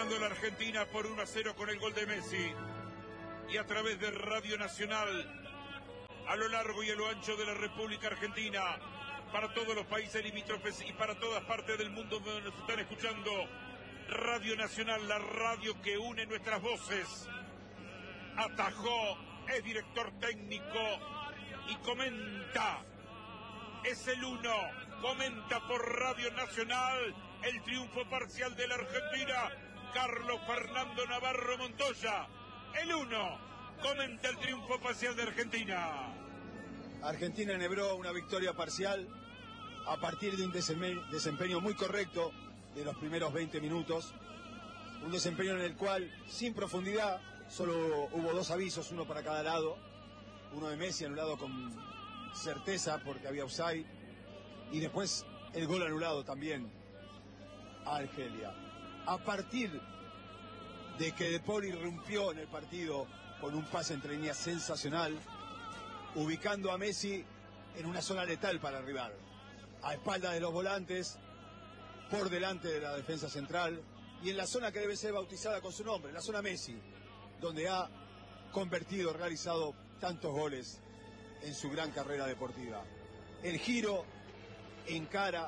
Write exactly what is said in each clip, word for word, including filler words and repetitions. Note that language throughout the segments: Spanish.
ganando la Argentina por uno a cero con el gol de Messi. Y a través de Radio Nacional, a lo largo y a lo ancho de la República Argentina, para todos los países limítrofes y para todas partes del mundo donde nos están escuchando, Radio Nacional, la radio que une nuestras voces. Atajó, es director técnico y comenta, es el uno, comenta por Radio Nacional el triunfo parcial de la Argentina, Carlos Fernando Navarro Montoya, el uno, comenta el triunfo parcial de Argentina. Argentina enhebró una victoria parcial a partir de un desempeño muy correcto de los primeros veinte minutos, un desempeño en el cual, sin profundidad, solo hubo dos avisos, uno para cada lado, uno de Messi anulado con certeza porque había offside, y después el gol anulado también a Argelia. A partir de que De Paul irrumpió en el partido con un pase entre líneas sensacional, ubicando a Messi en una zona letal para el rival, a espaldas de los volantes, por delante de la defensa central y en la zona que debe ser bautizada con su nombre, la zona Messi, donde ha convertido, realizado tantos goles en su gran carrera deportiva. El giro, encara,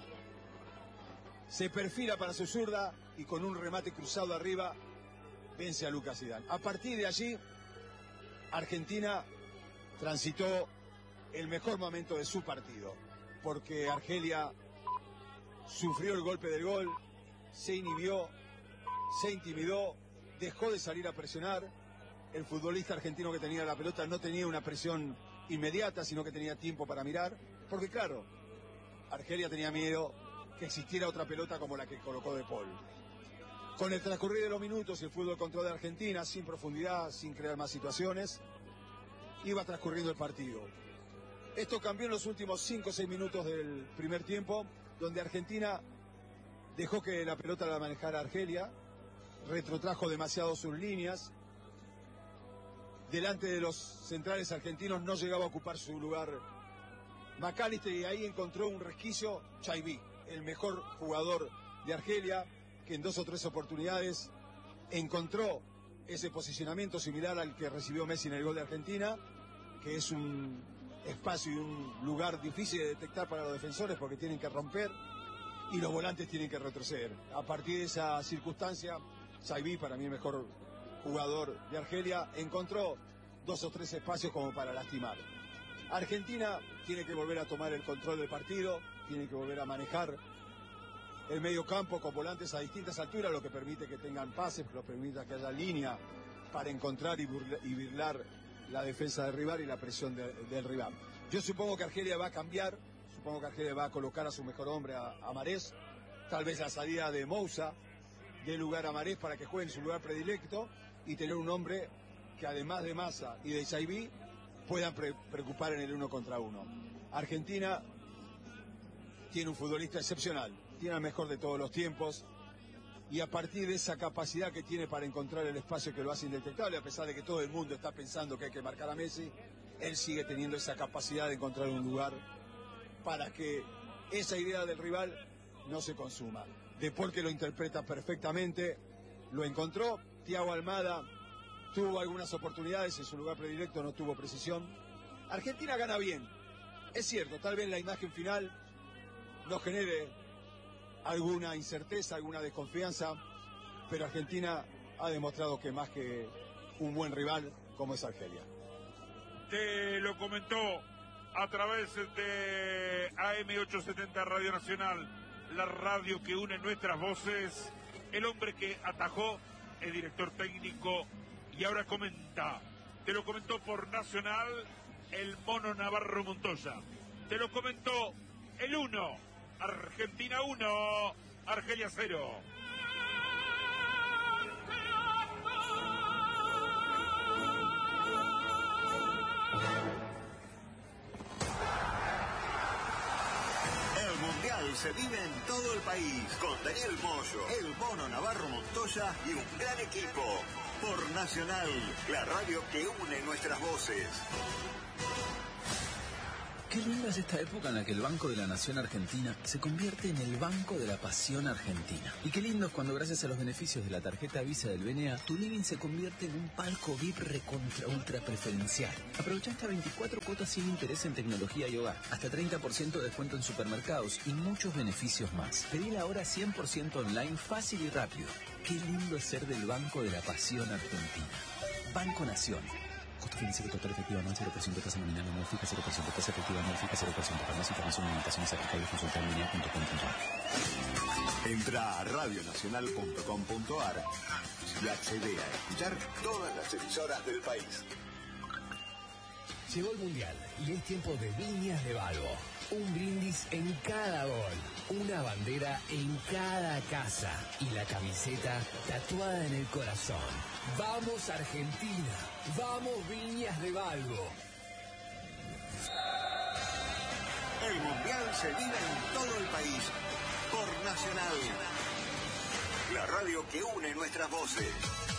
se perfila para su zurda y con un remate cruzado arriba vence a Lucas Zidane. A partir de allí, Argentina transitó el mejor momento de su partido, porque Argelia sufrió el golpe del gol, se inhibió, se intimidó, dejó de salir a presionar. El futbolista argentino que tenía la pelota no tenía una presión inmediata, sino que tenía tiempo para mirar, porque claro, Argelia tenía miedo que existiera otra pelota como la que colocó De Paul. Con el transcurrir de los minutos y el fútbol control de Argentina, sin profundidad, sin crear más situaciones, iba transcurriendo el partido. Esto cambió en los últimos cinco o seis minutos del primer tiempo, donde Argentina dejó que la pelota la manejara Argelia, retrotrajo demasiado sus líneas, delante de los centrales argentinos no llegaba a ocupar su lugar McAllister, y ahí encontró un resquicio Chaibi, el mejor jugador de Argelia, que en dos o tres oportunidades encontró ese posicionamiento similar al que recibió Messi en el gol de Argentina, que es un espacio y un lugar difícil de detectar para los defensores porque tienen que romper y los volantes tienen que retroceder. A partir de esa circunstancia, Chaibi, para mí el mejor jugador de Argelia, encontró dos o tres espacios como para lastimar. Argentina tiene que volver a tomar el control del partido, tiene que volver a manejar el medio campo con volantes a distintas alturas, lo que permite que tengan pases, lo que permite que haya línea para encontrar y, burla, y burlar la defensa del rival y la presión de, del rival. Yo supongo que Argelia va a cambiar, supongo que Argelia va a colocar a su mejor hombre, a, a Marés, tal vez la salida de Moussa dé lugar a Marés para que juegue en su lugar predilecto y tener un hombre que además de Massa y de Chaibi puedan pre preocupar en el uno contra uno. Argentina tiene un futbolista excepcional, tiene el mejor de todos los tiempos, y a partir de esa capacidad que tiene para encontrar el espacio que lo hace indetectable, a pesar de que todo el mundo está pensando que hay que marcar a Messi, él sigue teniendo esa capacidad de encontrar un lugar para que esa idea del rival no se consuma. De Paul, que lo interpreta perfectamente, lo encontró. Thiago Almada tuvo algunas oportunidades, en su lugar predilecto no tuvo precisión. Argentina gana bien, es cierto, tal vez la imagen final no genere alguna incerteza, alguna desconfianza, pero Argentina ha demostrado que más que un buen rival como es Argelia. Te lo comentó a través de A M ochocientos setenta Radio Nacional, la radio que une nuestras voces, el hombre que atajó, el director técnico, y ahora comenta. Te lo comentó por Nacional el Mono Navarro Montoya. Te lo comentó el uno, Argentina uno, Argelia cero. El Mundial se vive en todo el país con Daniel Moyo, el Mono Navarro Montoya y un gran equipo. Por Nacional, la radio que une nuestras voces. Qué linda es esta época en la que el Banco de la Nación Argentina se convierte en el Banco de la Pasión Argentina. Y qué lindo es cuando gracias a los beneficios de la tarjeta Visa del B N A, tu living se convierte en un palco V I P recontra ultra preferencial. Aprovecha hasta veinticuatro cuotas sin interés en tecnología y hogar, hasta treinta por ciento de descuento en supermercados y muchos beneficios más. Pedila ahora cien por ciento online, fácil y rápido. Qué lindo es ser del Banco de la Pasión Argentina. Banco Nación. Costo financiero total efectivo anual cero por ciento, tasa nominal anual fija cero por ciento, tasa efectiva anual fija cero por ciento. Para más información y limitaciones aplicables consultar en línea punto com punto ar. Entra a radio nacional punto com punto ar y accede a escuchar todas las emisoras del país. Llegó el Mundial y es tiempo de Viñas de Balbo. Un brindis en cada gol, una bandera en cada casa y la camiseta tatuada en el corazón. ¡Vamos Argentina! ¡Vamos Viñas de Balbo! El Mundial se vive en todo el país por Nacional, la radio que une nuestras voces.